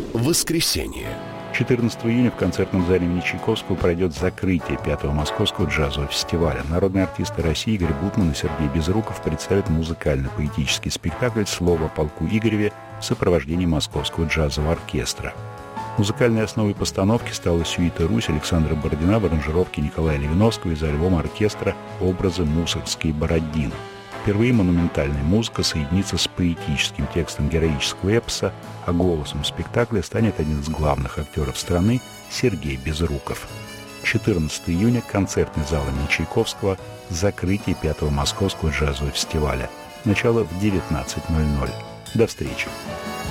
Воскресенье. 14 июня в концертном зале имени Чайковского пройдет закрытие 5-го Московского джазового фестиваля. Народные артисты России Игорь Бутман и Сергей Безруков представят музыкально-поэтический спектакль «Слово о полку Игореве» в сопровождении Московского джазового оркестра. Музыкальной основой постановки стала сюита «Русь» Александра Бородина в аранжировке Николая Левиновского из альбома оркестра «Образы Мусоргской Бородин». Впервые монументальная музыка соединится с поэтическим текстом героического эпоса, а голосом спектакля станет один из главных актеров страны Сергей Безруков. 14 июня концертный зал имени Чайковского, закрытие 5-го Московского джазового фестиваля. Начало в 19:00. До встречи.